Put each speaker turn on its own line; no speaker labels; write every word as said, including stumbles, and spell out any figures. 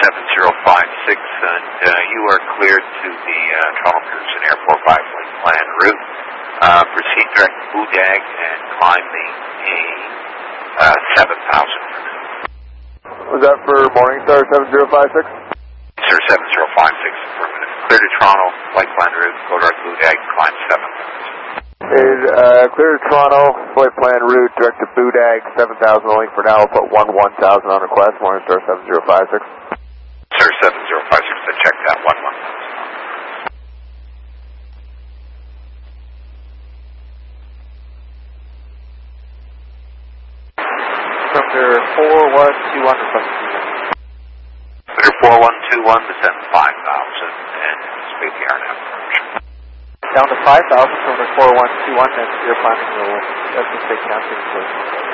seven zero five six, and uh, you are cleared to the uh, Toronto Pearson Airport by flight plan route. Uh, proceed direct to Budag and climb the A uh, seven thousand.
Was that for Morningstar seven zero five six?
Sir, seven zero five six affirmative. Clear to Toronto, flight plan route, go direct to Budag, climb seven thousand.
Is, uh, clear to Toronto, flight plan route, direct to Budag, seven thousand only for now. We'll put one one thousand on request, Morningstar seven zero five six.
Sir, seven zero five six, I checked that, one one thousand.
Clear four one two one to seven zero.
Clear four one two one to send five thousand, and speak the R N A V approach.
Down to five thousand, from four one two one, and your planning will, that's the state counting.